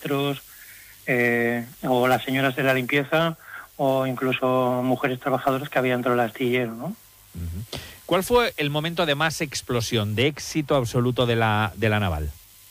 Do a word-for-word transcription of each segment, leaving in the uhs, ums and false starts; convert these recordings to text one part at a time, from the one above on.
maestros, eh, o las señoras de la limpieza, o incluso mujeres trabajadoras que había dentro del astillero, ¿no? Uh-huh. ¿Cuál fue el momento de más explosión, de éxito absoluto de la, de la naval?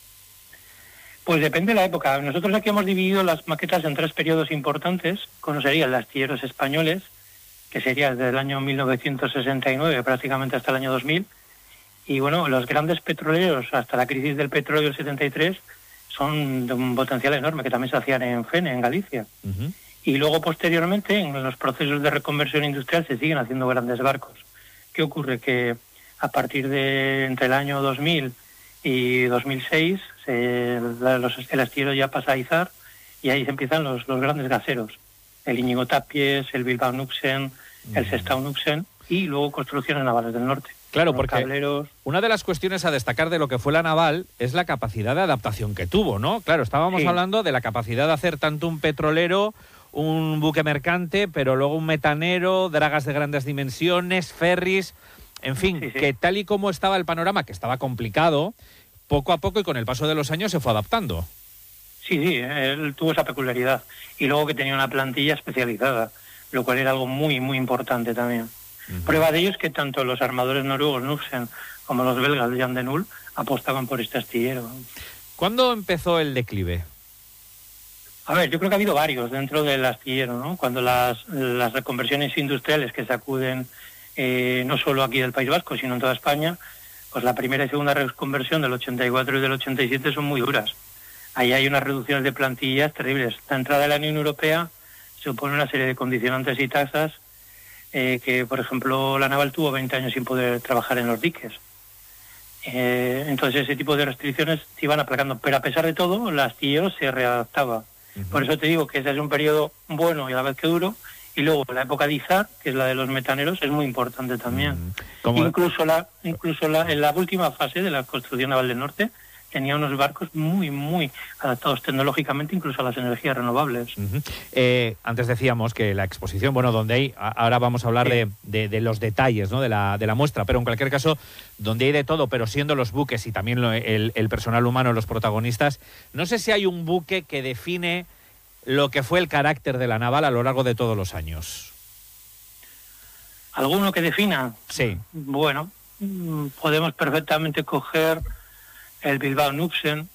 Pues depende de la época. Nosotros aquí hemos dividido las maquetas en tres periodos importantes, como serían los astilleros españoles, que sería desde el año mil novecientos sesenta y nueve prácticamente hasta el año dos mil, y bueno, los grandes petroleros hasta la crisis del petróleo del setenta y tres son de un potencial enorme, que también se hacían en Fene, en Galicia. Uh-huh. Y luego posteriormente, en los procesos de reconversión industrial, se siguen haciendo grandes barcos. ¿Qué ocurre? Que a partir de entre el año dos mil y dos mil seis, se, los, el astillero ya pasa a izar, y ahí se empiezan los, los grandes gaseros. El Íñigo Tapies, el Bilbao Nuxen, uh-huh. el Sestao Nuxen, y luego construcciones navales del norte. Claro, porque cableros. Una de las cuestiones a destacar de lo que fue la naval es la capacidad de adaptación que tuvo, ¿no? Claro, estábamos sí. hablando de la capacidad de hacer tanto un petrolero, un buque mercante, pero luego un metanero, dragas de grandes dimensiones, ferries, en fin, sí, sí. que tal y como estaba el panorama, que estaba complicado, poco a poco y con el paso de los años se fue adaptando. Sí, sí, él tuvo esa peculiaridad. Y luego que tenía una plantilla especializada, lo cual era algo muy, muy importante también. Uh-huh. Prueba de ello es que tanto los armadores noruegos Knudsen como los belgas de Jan de Nul apostaban por este astillero. ¿Cuándo empezó el declive? A ver, yo creo que ha habido varios dentro del astillero, ¿no? Cuando las, las reconversiones industriales que sacuden eh, no solo aquí del País Vasco, sino en toda España, pues la primera y segunda reconversión del ochenta y cuatro y del ochenta y siete son muy duras. Ahí hay unas reducciones de plantillas terribles. La entrada de la Unión Europea supone una serie de condicionantes y tasas eh, que, por ejemplo, la naval tuvo veinte años sin poder trabajar en los diques. Eh, entonces ese tipo de restricciones se iban aplacando, pero a pesar de todo, el astillero se readaptaba. Uh-huh. Por eso te digo que ese es un periodo bueno y a la vez que duro, y luego la época de izar, que es la de los metaneros, es muy importante también. Uh-huh. Incluso la incluso la, en la última fase de la construcción naval del norte, tenía unos barcos muy, muy adaptados tecnológicamente incluso a las energías renovables. Uh-huh. Eh, antes decíamos que la exposición, bueno, donde hay, ahora vamos a hablar sí. de, de, de los detalles, ¿no? de, la, de la muestra, pero en cualquier caso, donde hay de todo, pero siendo los buques y también lo, el, el personal humano los protagonistas, no sé si hay un buque que define lo que fue el carácter de la naval a lo largo de todos los años. ¿Alguno que defina? Sí. Bueno, podemos perfectamente coger el Bilbao Nuxen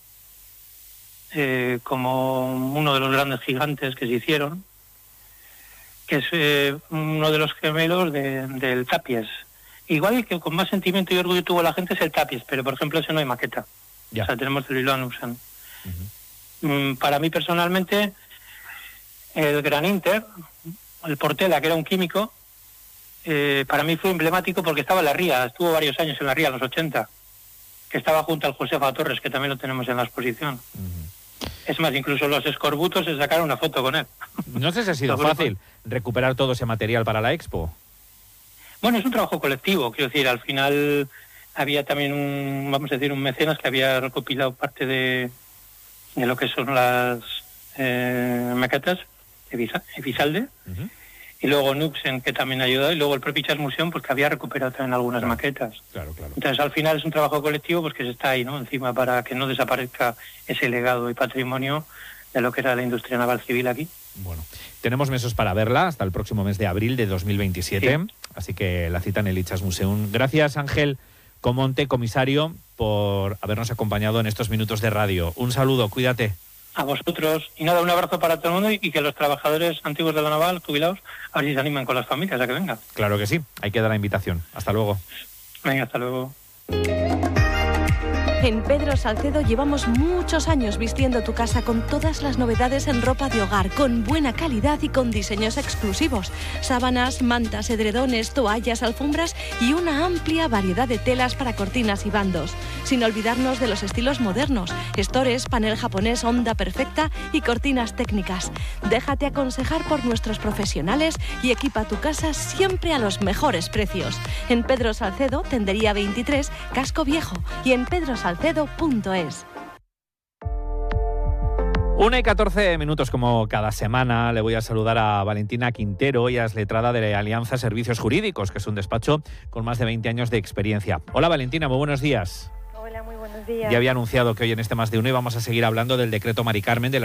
eh, como uno de los grandes gigantes que se hicieron, que es eh, uno de los gemelos de, del Tapies. Igual que con más sentimiento y orgullo tuvo la gente es el Tapies, pero por ejemplo ese no hay maqueta. Ya. O sea, tenemos el Bilbao Nuxen. Uh-huh. Mm, para mí personalmente, el Gran Inter, el Portela, que era un químico, eh, para mí fue emblemático porque estaba en la ría, estuvo varios años en la ría, en los ochenta, que estaba junto al Josefa Torres, que también lo tenemos en la exposición. Uh-huh. Es más, incluso los escorbutos se sacaron una foto con él. No sé si ha sido fácil recuperar todo ese material para la expo. Bueno, es un trabajo colectivo, quiero decir, al final había también un, vamos a decir, un mecenas que había recopilado parte de, de lo que son las eh, maquetas de Evisalde, uh-huh. y luego Nuxen, que también ha ayudado, y luego el propio Chas Museum, pues que había recuperado también algunas claro, maquetas. Claro, claro. Entonces, al final es un trabajo colectivo, pues que se está ahí, ¿no? Encima, para que no desaparezca ese legado y patrimonio de lo que era la industria naval civil aquí. Bueno, tenemos meses para verla, hasta el próximo mes de abril de dos mil veintisiete, sí. Así que la cita en el Chas Museum. Gracias, Ángel Comonte, comisario, por habernos acompañado en estos minutos de radio. Un saludo, cuídate. A vosotros. Y nada, un abrazo para todo el mundo y que los trabajadores antiguos de la naval, jubilados, a ver si se animan con las familias a que vengan. Claro que sí, hay que dar la invitación. Hasta luego. Venga, hasta luego. En Pedro Salcedo llevamos muchos años vistiendo tu casa con todas las novedades en ropa de hogar, con buena calidad y con diseños exclusivos. Sábanas, mantas, edredones, toallas, alfombras y una amplia variedad de telas para cortinas y bandos. Sin olvidarnos de los estilos modernos, estores, panel japonés, onda perfecta y cortinas técnicas. Déjate aconsejar por nuestros profesionales y equipa tu casa siempre a los mejores precios. En Pedro Salcedo, Tendería veintitrés, Casco Viejo, y en pedro salcedo punto es. Una y catorce minutos, como cada semana, le voy a saludar a Valentina Quintero. Ella es letrada de Alianza Servicios Jurídicos, que es un despacho con más de veinte años de experiencia. Hola, Valentina, muy buenos días. Hola, muy buenos días. Ya había anunciado que hoy en este Más de Uno íbamos a seguir hablando del decreto Mari Carmen de la